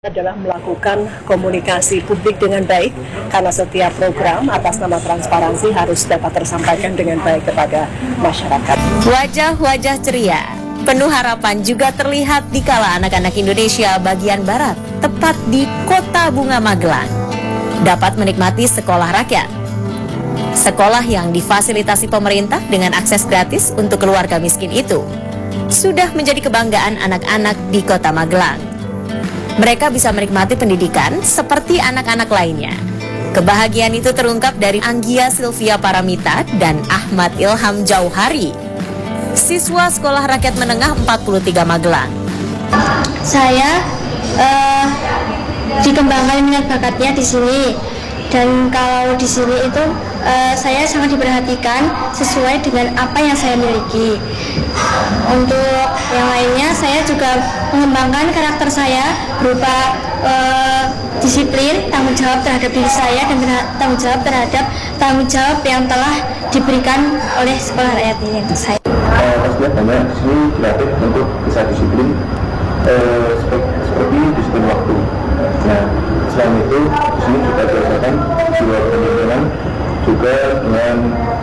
adalah melakukan komunikasi publik dengan baik, karena setiap program atas nama transparansi harus dapat tersampaikan dengan baik kepada masyarakat. Wajah-wajah ceria, penuh harapan juga terlihat di kala anak-anak Indonesia bagian Barat, tepat di Kota Bunga Magelang, dapat menikmati sekolah rakyat. Sekolah yang difasilitasi pemerintah dengan akses gratis untuk keluarga miskin itu sudah menjadi kebanggaan anak-anak di Kota Magelang. Mereka bisa menikmati pendidikan seperti anak-anak lainnya. Kebahagiaan itu terungkap dari Anggia Sylvia Paramita dan Ahmad Ilham Jauhari, siswa Sekolah Rakyat Menengah 43 Magelang. Saya dikembangkan minat bakatnya di sini, dan kalau di sini itu saya sangat diperhatikan sesuai dengan apa yang saya miliki. Untuk yang lainnya, saya juga mengembangkan karakter saya berupa disiplin, tanggung jawab terhadap diri saya, dan tanggung jawab yang telah diberikan oleh Sekolah Rakyat ini untuk saya. Pastinya banyak di sini dilatih untuk bisa disiplin, seperti disiplin waktu. Nah, selain itu di sini juga diajarkan jiwa kepemimpinan juga dengan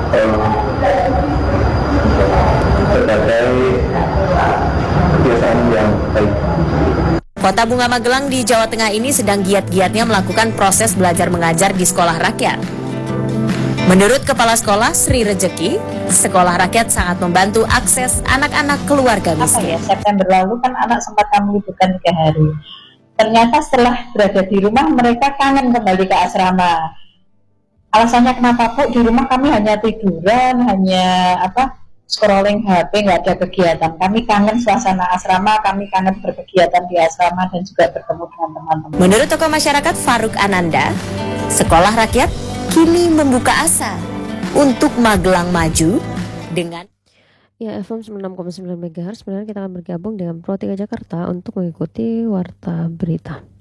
berbagai kebiasaan yang baik. Kota Bunga Magelang di Jawa Tengah ini sedang giat-giatnya melakukan proses belajar mengajar di sekolah rakyat. Menurut Kepala Sekolah Sri Rejeki, sekolah rakyat sangat membantu akses anak-anak keluarga miskin. September lalu kan anak sempat kami liburkan 3 hari. Ternyata setelah berada di rumah mereka kangen kembali ke asrama. Alasannya kenapa, Bu? Di rumah kami hanya tiduran, hanya scrolling HP, nggak ada kegiatan. Kami kangen suasana asrama, kami kangen berkegiatan di asrama dan juga bertemu dengan teman-teman. Menurut tokoh masyarakat Faruk Ananda, sekolah rakyat kini membuka asa untuk Magelang maju dengan FM 96,9 MHz. Sebenarnya kita akan bergabung dengan Pro 3 Jakarta untuk mengikuti warta berita.